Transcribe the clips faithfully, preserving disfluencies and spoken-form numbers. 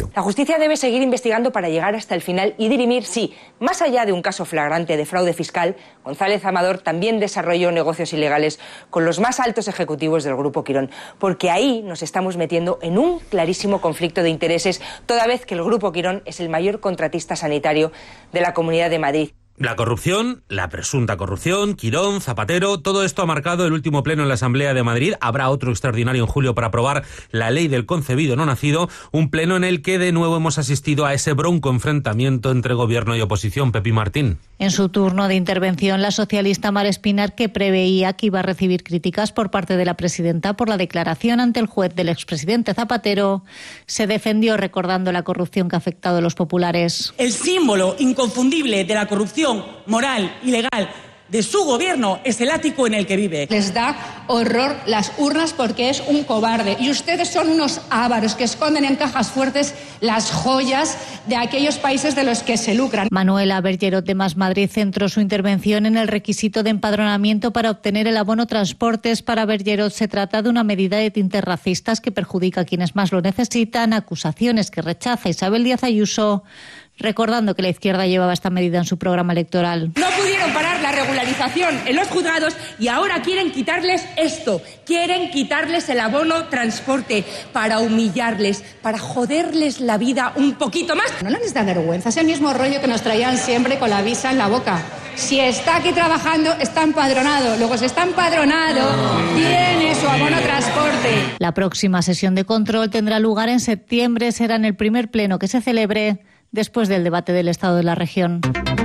juicio. La justicia debe seguir investigando para llegar hasta el final y dirimir si, más allá de un caso flagrante de fraude fiscal, González Amador también desarrolló negocios ilegales con los más altos ejecutivos del Grupo Quirón, porque ahí nos estamos metiendo en un clarísimo conflicto de intereses, toda vez que el Grupo Quirón es el mayor contratista sanitario de la Comunidad de Madrid. La corrupción, la presunta corrupción, Quirón, Zapatero, todo esto ha marcado el último pleno en la Asamblea de Madrid. Habrá otro extraordinario en julio para aprobar la ley del concebido no nacido, un pleno en el que de nuevo hemos asistido a ese bronco enfrentamiento entre gobierno y oposición. Pepi Martín. En su turno de intervención, la socialista Mar Espinar, que preveía que iba a recibir críticas por parte de la presidenta por la declaración ante el juez del expresidente Zapatero, se defendió recordando la corrupción que ha afectado a los populares. El símbolo inconfundible de la corrupción moral y legal de su gobierno es el ático en el que vive. Les da horror las urnas porque es un cobarde. Y ustedes son unos ávaros que esconden en cajas fuertes las joyas de aquellos países de los que se lucran. Manuela Bergerot de Más Madrid centró su intervención en el requisito de empadronamiento para obtener el abono transportes. Para Bergerot se trata de una medida de tintes racistas que perjudica a quienes más lo necesitan, acusaciones que rechaza Isabel Díaz Ayuso, recordando que la izquierda llevaba esta medida en su programa electoral. No pudieron parar la regularización en los juzgados y ahora quieren quitarles esto. Quieren quitarles el abono transporte para humillarles, para joderles la vida un poquito más. No les da vergüenza, es el mismo rollo que nos traían siempre con la visa en la boca. Si está aquí trabajando, está empadronado. Luego, si está empadronado, tiene su abono transporte. La próxima sesión de control tendrá lugar en septiembre. Será en el primer pleno que se celebre después del debate del estado de la región.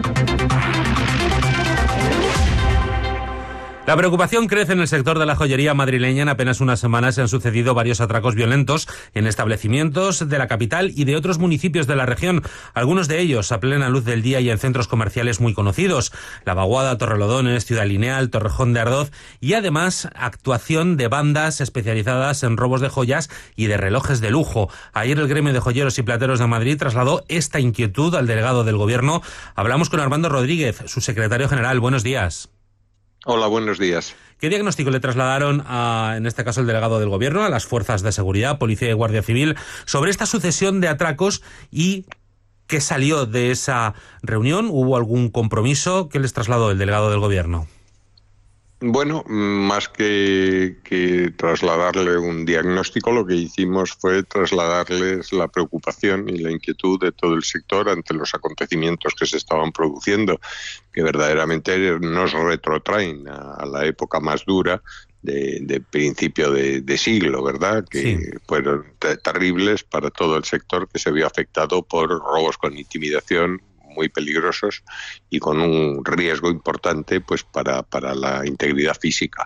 La preocupación crece en el sector de la joyería madrileña. En apenas unas semanas se han sucedido varios atracos violentos en establecimientos de la capital y de otros municipios de la región, algunos de ellos a plena luz del día y en centros comerciales muy conocidos: La Vaguada, Torrelodones, Ciudad Lineal, Torrejón de Ardoz, y además actuación de bandas especializadas en robos de joyas y de relojes de lujo. Ayer el gremio de joyeros y plateros de Madrid trasladó esta inquietud al delegado del Gobierno. Hablamos con Armando Rodríguez, su secretario general. Buenos días. Hola, buenos días. ¿Qué diagnóstico le trasladaron, a, en este caso el delegado del Gobierno, a las fuerzas de seguridad, policía y guardia civil, sobre esta sucesión de atracos y qué salió de esa reunión? ¿Hubo algún compromiso? ¿Qué les trasladó el delegado del Gobierno? Bueno, más que, que trasladarle un diagnóstico, lo que hicimos fue trasladarles la preocupación y la inquietud de todo el sector ante los acontecimientos que se estaban produciendo, que verdaderamente nos retrotraen a, a la época más dura de, de principio de, de siglo, ¿verdad? Que sí. Fueron terribles para todo el sector, que se vio afectado por robos con intimidación muy peligrosos y con un riesgo importante pues para, para la integridad física.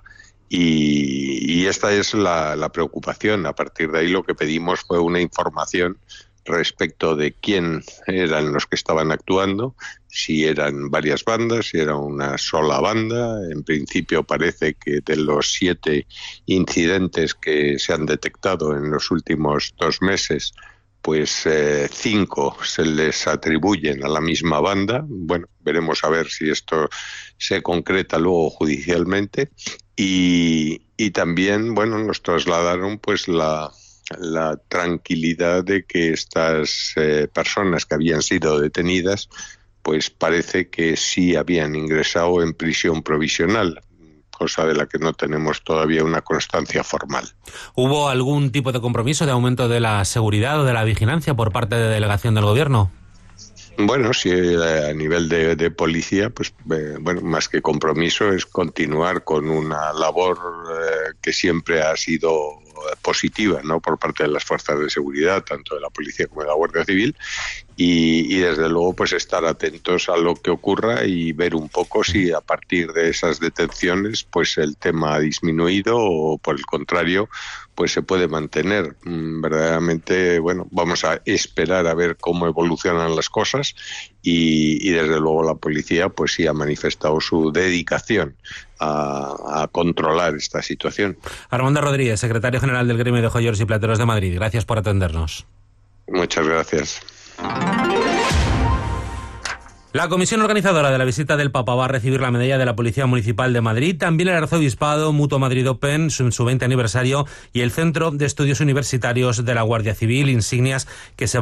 Y, y esta es la, la preocupación. A partir de ahí lo que pedimos fue una información respecto de quién eran los que estaban actuando, si eran varias bandas, si era una sola banda. En principio parece que de los siete incidentes que se han detectado en los últimos dos meses, pues eh, cinco se les atribuyen a la misma banda. Bueno, veremos a ver si esto se concreta luego judicialmente. Y, y también, bueno, nos trasladaron pues la, la tranquilidad de que estas eh, personas que habían sido detenidas, pues parece que sí habían ingresado en prisión provisional, cosa de la que no tenemos todavía una constancia formal. ¿Hubo algún tipo de compromiso de aumento de la seguridad o de la vigilancia por parte de delegación del Gobierno? Bueno, sí, a nivel de, de policía, pues eh, bueno, más que compromiso es continuar con una labor eh, que siempre ha sido positiva, ¿no?, por parte de las fuerzas de seguridad, tanto de la policía como de la Guardia Civil, y, y desde luego pues estar atentos a lo que ocurra y ver un poco si a partir de esas detenciones pues el tema ha disminuido o por el contrario pues se puede mantener. Mm, verdaderamente, bueno, vamos a esperar a ver cómo evolucionan las cosas y, y desde luego la policía pues sí ha manifestado su dedicación a, a controlar esta situación. Armando Rodríguez, secretario general del Gremio de Joyeros y Plateros de Madrid. Gracias por atendernos. Muchas gracias. La comisión organizadora de la visita del Papa va a recibir la medalla de la Policía Municipal de Madrid, también el Arzobispado, Mutua Madrid Open, en su veinte aniversario, y el Centro de Estudios Universitarios de la Guardia Civil, insignias que se